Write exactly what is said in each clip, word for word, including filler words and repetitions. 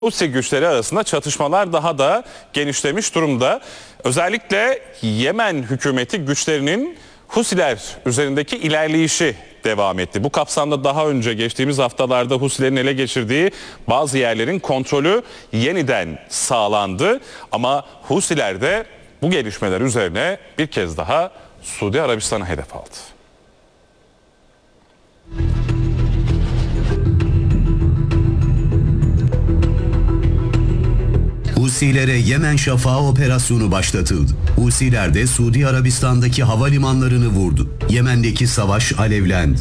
Husi güçleri arasında çatışmalar daha da genişlemiş durumda. Özellikle Yemen hükümeti güçlerinin Husiler üzerindeki ilerleyişi devam etti. Bu kapsamda daha önce geçtiğimiz haftalarda Husilerin ele geçirdiği bazı yerlerin kontrolü yeniden sağlandı. Ama Husiler de bu gelişmeler üzerine bir kez daha Suudi Arabistan'a hedef aldı. Husilere Yemen Şafağı operasyonu başlatıldı. Husiler de Suudi Arabistan'daki havalimanlarını vurdu. Yemen'deki savaş alevlendi.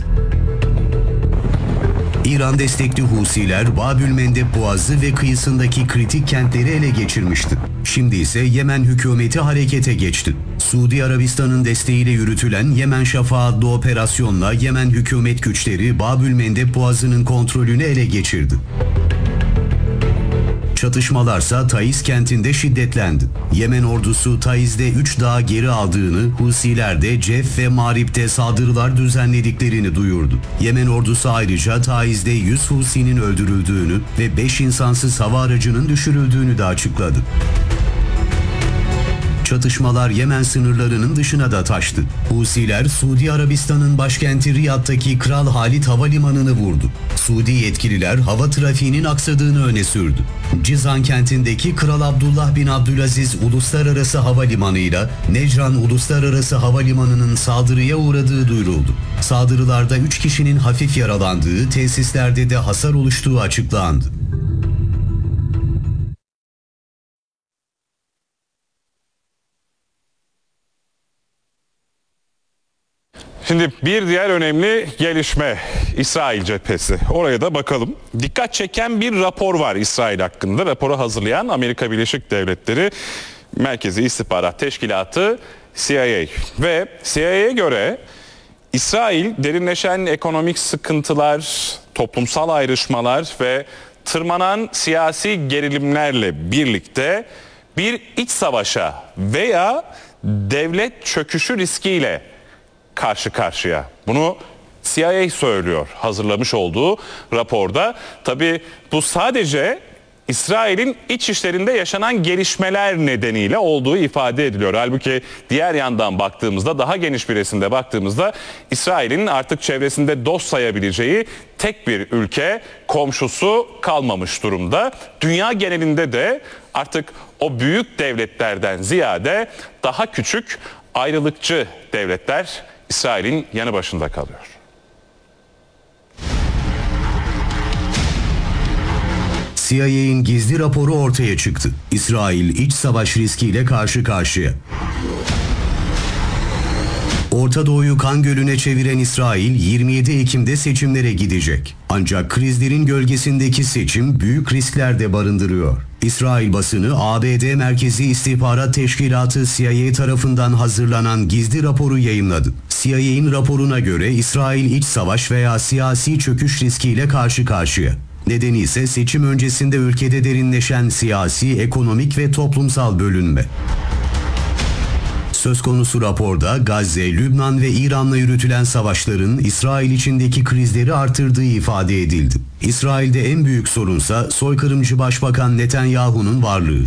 İran destekli Husiler Babülmendeb Boğazı ve kıyısındaki kritik kentleri ele geçirmişti. Şimdi ise Yemen hükümeti harekete geçti. Suudi Arabistan'ın desteğiyle yürütülen Yemen Şafağı adlı operasyonla Yemen hükümet güçleri Babülmendeb Boğazı'nın kontrolünü ele geçirdi. Çatışmalarsa Taiz kentinde şiddetlendi. Yemen ordusu Taiz'de üç dağ geri aldığını, Husiler de Cef ve Marib'de saldırılar düzenlediklerini duyurdu. Yemen ordusu ayrıca Taiz'de yüz Husi'nin öldürüldüğünü ve beş insansız hava aracının düşürüldüğünü de açıkladı. Çatışmalar Yemen sınırlarının dışına da taştı. Husiler Suudi Arabistan'ın başkenti Riyad'daki Kral Halid Havalimanı'nı vurdu. Suudi yetkililer hava trafiğinin aksadığını öne sürdü. Cizan kentindeki Kral Abdullah bin Abdülaziz Uluslararası Havalimanı ile Necran Uluslararası Havalimanı'nın saldırıya uğradığı duyuruldu. Saldırılarda üç kişinin hafif yaralandığı, tesislerde de hasar oluştuğu açıklandı. Şimdi bir diğer önemli gelişme İsrail cephesi. Oraya da bakalım. Dikkat çeken bir rapor var İsrail hakkında. Raporu hazırlayan Amerika Birleşik Devletleri Merkezi İstihbarat Teşkilatı C I A. Ve C I A'ya göre İsrail derinleşen ekonomik sıkıntılar, toplumsal ayrışmalar ve tırmanan siyasi gerilimlerle birlikte bir iç savaşa veya devlet çöküşü riskiyle karşı karşıya. Bunu C I A söylüyor hazırlamış olduğu raporda. Tabii bu sadece İsrail'in iç işlerinde yaşanan gelişmeler nedeniyle olduğu ifade ediliyor. Halbuki diğer yandan baktığımızda, daha geniş bir resimde baktığımızda İsrail'in artık çevresinde dost sayabileceği tek bir ülke, komşusu kalmamış durumda. Dünya genelinde de artık o büyük devletlerden ziyade daha küçük ayrılıkçı devletler İsrail'in yanı başında kalıyor. C I A'nin gizli raporu ortaya çıktı. İsrail iç savaş riskiyle karşı karşıya. Orta Doğu'yu kan gölüne çeviren İsrail yirmi yedi Ekim'de seçimlere gidecek. Ancak krizlerin gölgesindeki seçim büyük riskler de barındırıyor. İsrail basını A B D Merkezi İstihbarat Teşkilatı C I A tarafından hazırlanan gizli raporu yayımladı. C I A'nin raporuna göre İsrail iç savaş veya siyasi çöküş riskiyle karşı karşıya. Nedeni ise seçim öncesinde ülkede derinleşen siyasi, ekonomik ve toplumsal bölünme. Söz konusu raporda Gazze, Lübnan ve İran'la yürütülen savaşların İsrail içindeki krizleri artırdığı ifade edildi. İsrail'de en büyük sorunsa soykırımcı Başbakan Netanyahu'nun varlığı.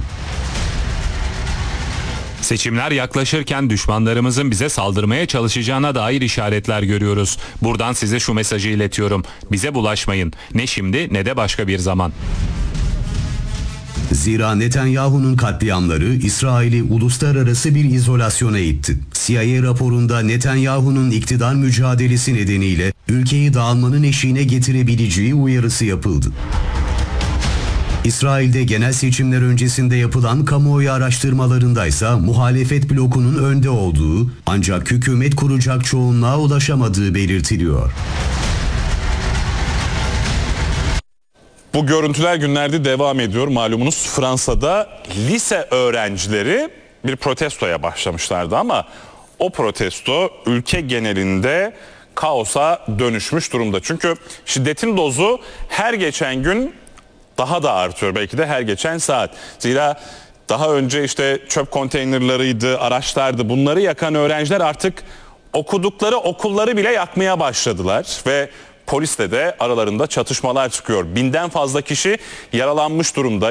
Seçimler yaklaşırken düşmanlarımızın bize saldırmaya çalışacağına dair işaretler görüyoruz. Buradan size şu mesajı iletiyorum. Bize bulaşmayın. Ne şimdi ne de başka bir zaman. Zira Netanyahu'nun katliamları İsrail'i uluslararası bir izolasyona itti. C I A raporunda Netanyahu'nun iktidar mücadelesi nedeniyle ülkeyi dağılmanın eşiğine getirebileceği uyarısı yapıldı. İsrail'de genel seçimler öncesinde yapılan kamuoyu araştırmalarındaysa muhalefet blokunun önde olduğu ancak hükümet kuracak çoğunluğa ulaşamadığı belirtiliyor. Bu görüntüler günlerde devam ediyor. Malumunuz Fransa'da lise öğrencileri bir protestoya başlamışlardı ama o protesto ülke genelinde kaosa dönüşmüş durumda. Çünkü şiddetin dozu her geçen gün daha da artıyor, belki de her geçen saat. Zira daha önce işte çöp konteynerlarıydı, araçlardı, bunları yakan öğrenciler artık okudukları okulları bile yakmaya başladılar ve polisle de aralarında çatışmalar çıkıyor. Binden fazla kişi yaralanmış durumda.